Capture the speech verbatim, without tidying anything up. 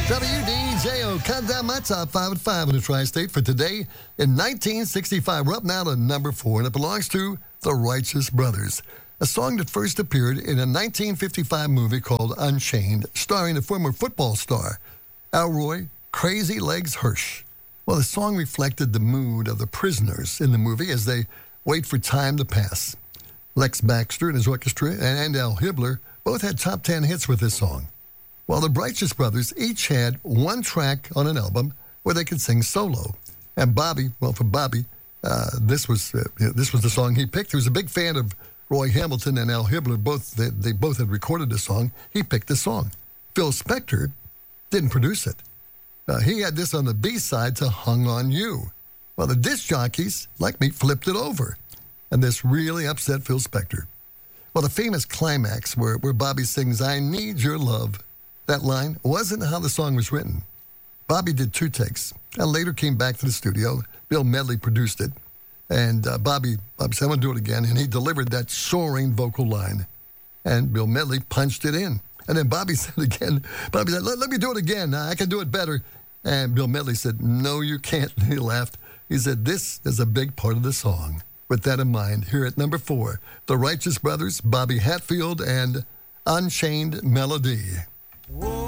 W D J O, countdown my top five at five in the tri-state for today. In nineteen sixty-five, we're up now to number four, and it belongs to the Righteous Brothers, a song that first appeared in a nineteen fifty-five movie called Unchained, starring the former football star Elroy Crazy Legs Hirsch. Well, the song reflected the mood of the prisoners in the movie as they wait for time to pass. Lex Baxter and his orchestra and Al Hibbler both had top ten hits with this song, while the Righteous Brothers each had one track on an album where they could sing solo. And Bobby, well, for Bobby, uh, this was uh, this was the song he picked. He was a big fan of Roy Hamilton and Al Hibbler. Both they, they both had recorded the song. He picked the song. Phil Spector didn't produce it. Uh, he had this on the B-side to Hung on You. Well, the disc jockeys, like me, flipped it over. And this really upset Phil Spector. Well, the famous climax where, where Bobby sings, "I need your love," that line wasn't how the song was written. Bobby did two takes and later came back to the studio. Bill Medley produced it. And uh, Bobby, Bobby said, "I'm going to do it again." And he delivered that soaring vocal line. And Bill Medley punched it in. And then Bobby said again, Bobby said, let, let me do it again. I can do it better. And Bill Medley said, "No, you can't." He laughed. He said, "This is a big part of the song." With that in mind, here at number four, the Righteous Brothers, Bobby Hatfield, and Unchained Melody. Whoa.